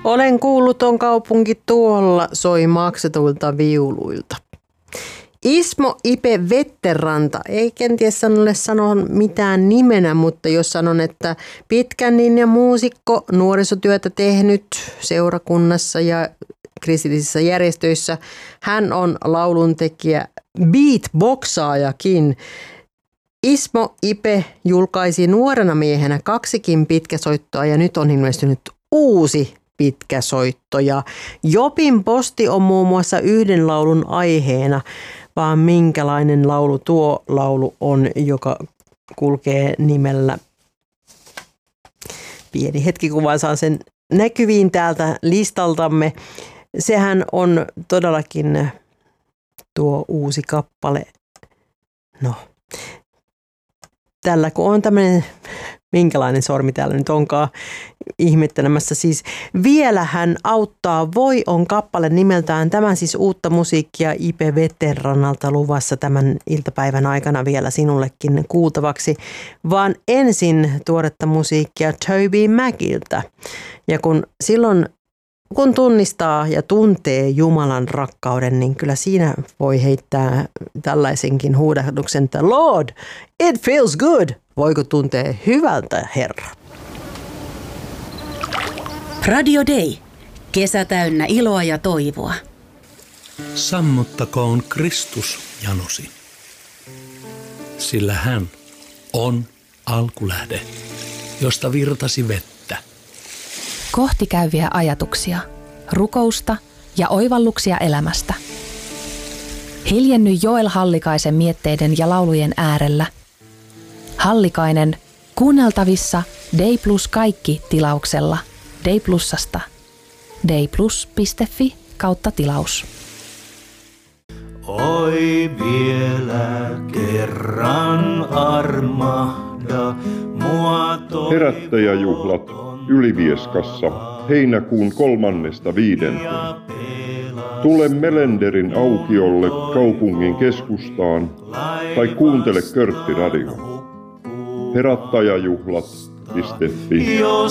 Olen kuullut on kaupunki tuolla, soi maksetuilta viuluilta. Ismo Ipe Vetteranta, ei kenties sanolle sanoa mitään nimenä, mutta jos sanon, että pitkän linjan muusikko, nuorisotyötä tehnyt seurakunnassa ja kristillisissä järjestöissä. Hän on lauluntekijä, beatboxaajakin. Ismo Ipe julkaisi nuorena miehenä 2 pitkäsoittoa ja nyt on ilmestynyt uusi pitkäsoitto. Ja Jopin posti on muun muassa yhden laulun aiheena, vaan minkälainen laulu tuo laulu on, joka kulkee nimellä. Pieni hetki, kun vaan saan sen näkyviin täältä listaltamme. Sehän on todellakin tuo uusi kappale. No, tällä kun on tämmöinen, minkälainen sormi täällä nyt onkaan ihmettelemässä. Siis Vielä hän auttaa voi on kappale nimeltään. Tämä siis uutta musiikkia Ipe Vetterannalta luvassa tämän iltapäivän aikana vielä sinullekin kuultavaksi. Vaan ensin tuoretta musiikkia Toby Maciltä. Ja kun tunnistaa ja tuntee Jumalan rakkauden, niin kyllä siinä voi heittää tällaisenkin huudahduksen, että Lord, it feels good. Voiko tuntea hyvältä, Herra? Radio Day. Kesä täynnä iloa ja toivoa. Sammuttakoon Kristus janosi, sillä hän on alkulähde, josta virtasi vettä. Kohti käyviä ajatuksia, rukousta ja oivalluksia elämästä. Hiljenny Joel Hallikaisen mietteiden ja laulujen äärellä. Hallikainen kuunneltavissa Day Plus kaikki -tilauksella Day Plusasta. dayplus.fi/tilaus. Oi vielä kerran armahda mua Herättäjäjuhlat Ylivieskassa heinäkuun 3.5. Tule Melenderin aukiolle kaupungin keskustaan tai kuuntele Körtti Radio. Herättäjäjuhlat.fi.